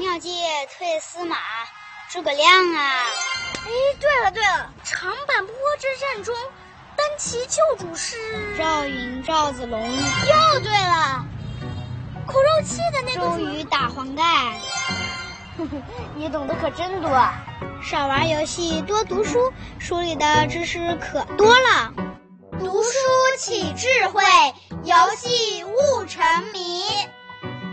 要借退司马诸葛亮啊。 哎，对了，长坂坡之战中，单骑救主是赵云、赵子龙。 又对了，苦肉计的那个周瑜打黄盖。 你懂得可真多啊！ 少玩游戏，多读书，书里的知识可多了。 读书起智慧，游戏悟沉迷。